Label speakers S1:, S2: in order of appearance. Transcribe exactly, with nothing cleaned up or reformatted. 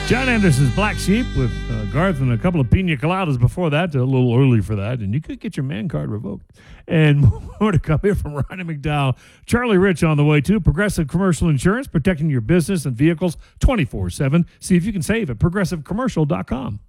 S1: John Anderson's Black Sheep with uh, Garth and a couple of pina coladas before that, a little early for that, and you could get your man card revoked. And more to come here from Ronnie McDowell. Charlie Rich on the way, too. Progressive Commercial Insurance, protecting your business and vehicles twenty-four seven. See if you can save at progressive commercial dot com.